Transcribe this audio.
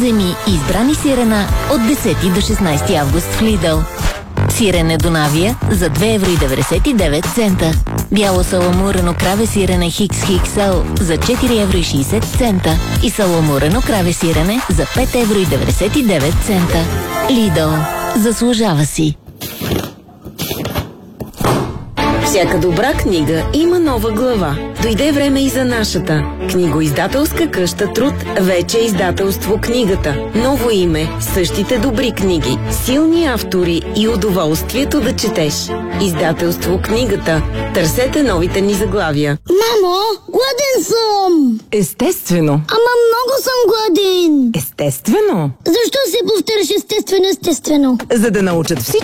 Вземи избрани сирена от 10 до 16 август в Lidl. Сирене Донавия за 2,99 евро. Бяло саламурено краве сирене XXL за 4,60 евро. И саламурено краве сирене за 5,99 евро. Lidl. Заслужава си. Всяка добра книга има нова глава. Дойде време и за нашата. Книгоиздателска къща Труд вече е издателство Книгата. Ново име, същите добри книги, силни автори и удоволствието да четеш. Издателство Книгата. Търсете новите ни заглавия. Мамо, гладен съм! Естествено. Ама много съм гладен! Естествено. Защо се повтаряш естествено? За да научат всички